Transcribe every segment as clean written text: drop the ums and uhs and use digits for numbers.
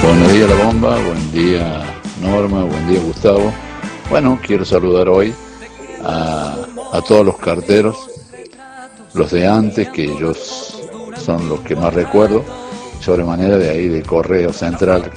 Buenos días La Bomba, buen día Norma, buen día Gustavo. Bueno, quiero saludar hoy a todos los carteros, los de antes, que ellos son los que más recuerdo, sobremanera de ahí del Correo Central.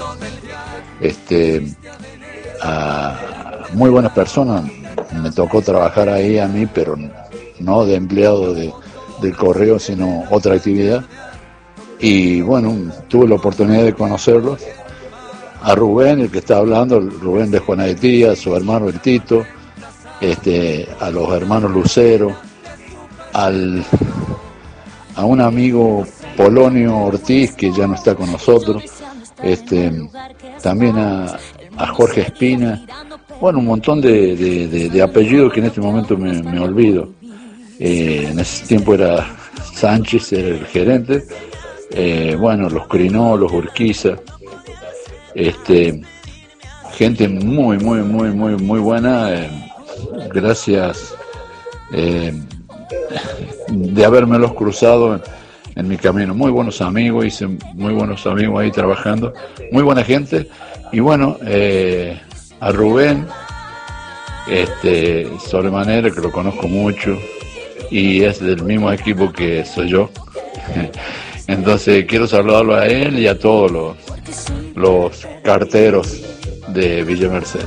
Muy buenas personas, me tocó trabajar ahí a mí, pero no de empleado del Correo, sino otra actividad. Y bueno, tuve la oportunidad de conocerlos. A Rubén, el que está hablando, Rubén de Juana de Tía, su hermano el Tito, a los hermanos Lucero, a un amigo Polonio Ortiz, que ya no está con nosotros, también a Jorge Espina, bueno, un montón de apellidos que en este momento me olvido. En ese tiempo era Sánchez, era el gerente, bueno, los Crinó, los Urquiza, gente muy buena, gracias de habérmelos cruzado en mi camino. Muy buenos amigos, hice muy buenos amigos ahí trabajando, muy buena gente. Y bueno, a Rubén, sobremanera, que lo conozco mucho y es del mismo equipo que soy yo. Entonces quiero saludarlo a él y a todos los carteros de Villa Mercedes.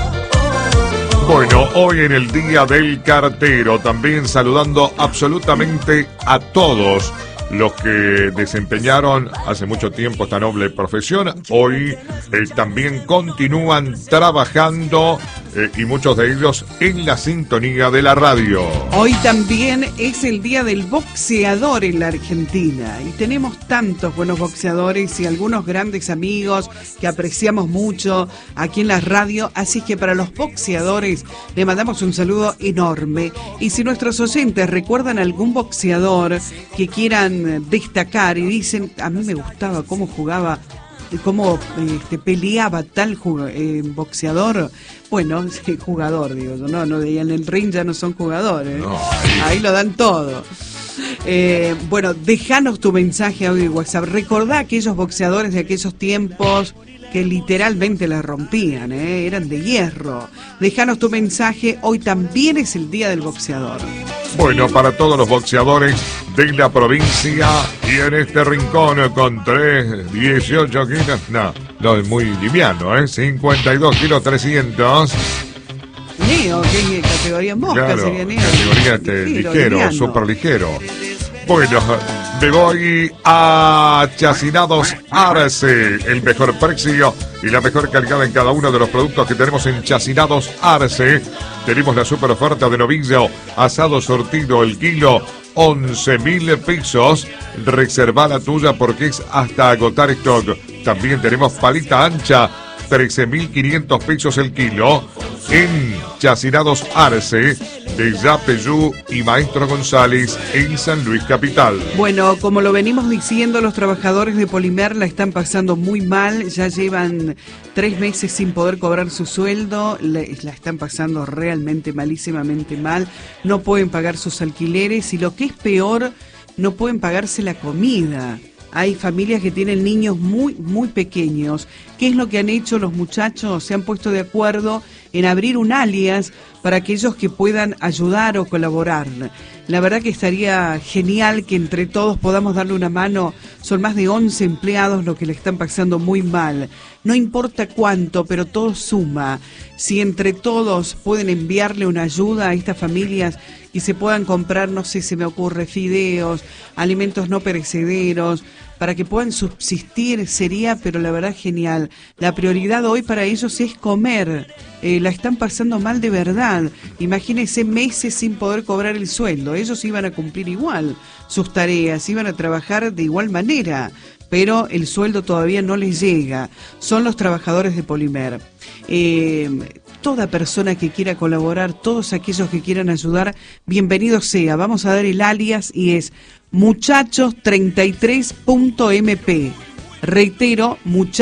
Bueno, hoy en el Día del Cartero, también saludando absolutamente a todos los que desempeñaron hace mucho tiempo esta noble profesión. Hoy también continúan trabajando y muchos de ellos en la sintonía de la radio. Hoy también es el Día del Boxeador en la Argentina y tenemos tantos buenos boxeadores y algunos grandes amigos que apreciamos mucho aquí en la radio, así que para los boxeadores le mandamos un saludo enorme. Y si nuestros oyentes recuerdan algún boxeador que quieran destacar y dicen, a mí me gustaba cómo jugaba, cómo peleaba tal boxeador, bueno, sí, jugador, digo yo, no, en el ring ya no son jugadores, no, ahí lo dan todo. Bueno, déjanos tu mensaje audio y WhatsApp. Recordá aquellos boxeadores de aquellos tiempos que literalmente la rompían, eran de hierro. Déjanos tu mensaje, hoy también es el Día del Boxeador. Bueno, para todos los boxeadores de la provincia y en este rincón con 18 kilos, no es muy liviano, 52 kilos 300. Neo, ¿qué categoría mosca claro, sería Neo? Categoría ligero, súper ligero. Bueno, me voy a Chacinados Arce, el mejor precio y la mejor calidad en cada uno de los productos que tenemos en Chacinados Arce. Tenemos la super oferta de novillo, asado sortido el kilo, 11.000 pesos. Reserva la tuya porque es hasta agotar stock. También tenemos palita ancha, 13.500 pesos el kilo. En Chacinados Arce, de Yapeyú y Maestro González, en San Luis Capital. Bueno, como lo venimos diciendo, los trabajadores de Polimer la están pasando muy mal. Ya llevan 3 meses sin poder cobrar su sueldo. La están pasando realmente malísimamente mal. No pueden pagar sus alquileres y lo que es peor, no pueden pagarse la comida. Hay familias que tienen niños muy pequeños. ¿Qué es lo que han hecho los muchachos? Se han puesto de acuerdo en abrir un alias para aquellos que puedan ayudar o colaborar. La verdad que estaría genial que entre todos podamos darle una mano. Son más de 11 empleados los que le están pasando muy mal. No importa cuánto, pero todo suma. Si entre todos pueden enviarle una ayuda a estas familias y se puedan comprar, no sé, se me ocurre, fideos, alimentos no perecederos, para que puedan subsistir, sería, pero la verdad, genial. La prioridad hoy para ellos es comer. La están pasando mal de verdad. Imagínense meses sin poder cobrar el sueldo. Ellos iban a cumplir igual sus tareas, iban a trabajar de igual manera, pero el sueldo todavía no les llega. Son los trabajadores de Polimer. Toda persona que quiera colaborar, todos aquellos que quieran ayudar, bienvenido sea. Vamos a dar el alias y es muchachos33.mp. Reitero,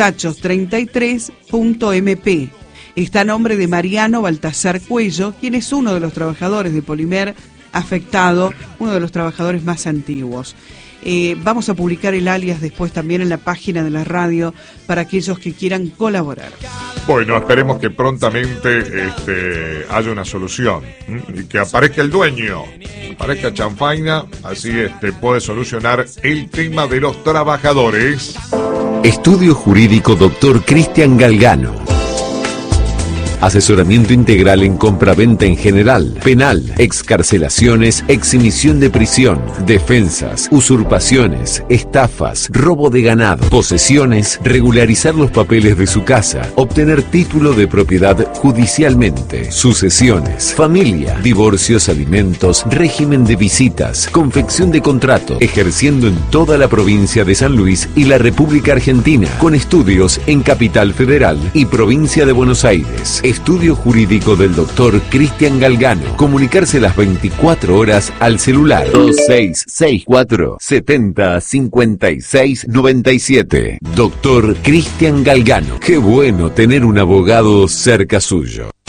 muchachos33.mp. Está a nombre de Mariano Baltasar Cuello, quien es uno de los trabajadores de Polimer afectado, uno de los trabajadores más antiguos. Vamos a publicar el alias después también en la página de la radio para aquellos que quieran colaborar. Bueno, esperemos que prontamente haya una solución y que aparezca el dueño, aparezca Chanfaina, así puede solucionar el tema de los trabajadores. Estudio Jurídico Dr. Cristian Galgano. Asesoramiento integral en compraventa en general, penal, excarcelaciones, exhibición de prisión, defensas, usurpaciones, estafas, robo de ganado, posesiones, regularizar los papeles de su casa, obtener título de propiedad judicialmente, sucesiones, familia, divorcios, alimentos, régimen de visitas, confección de contrato, ejerciendo en toda la provincia de San Luis y la República Argentina, con estudios en Capital Federal y provincia de Buenos Aires. Estudio Jurídico del Dr. Cristian Galgano. Comunicarse las 24 horas al celular 2664 70 56 97. Dr. Cristian Galgano. Qué bueno tener un abogado cerca suyo.